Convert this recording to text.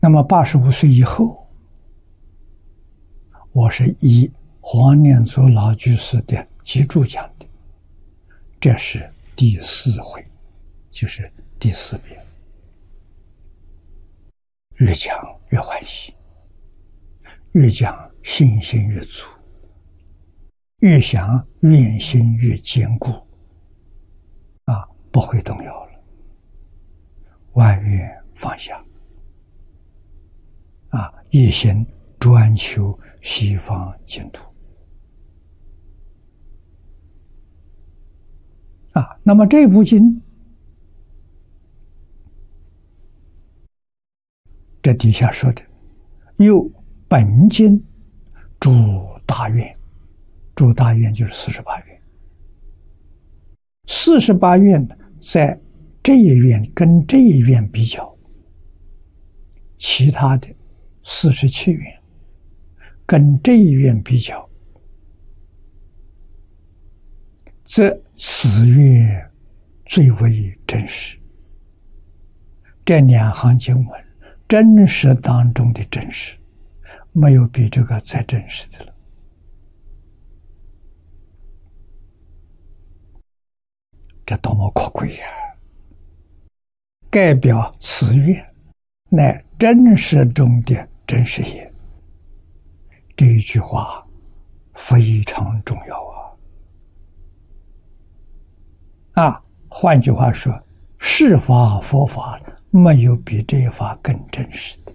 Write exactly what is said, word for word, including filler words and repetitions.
那么八十五岁以后，我是以黄念祖老居士的集注讲的，这是第四回，就是第四遍，越讲越欢喜，越讲信心越足，越想愿心越坚固，啊，不会动摇了，万愿放下，啊，一心专求西方净土。啊，那么这部经，这底下说的，又本经诸大愿，诸大愿就是四十八愿，四十八愿在这一愿跟这一愿比较，其他的四十七愿跟这一愿比较，则此愿最为真实。这两行经文真实当中的真实，没有比这个再真实的了。这多么可贵呀！代表此愿乃真实中的真实也。这一句话非常重要啊！啊，换句话说，是法佛法没有比这一法更真实的。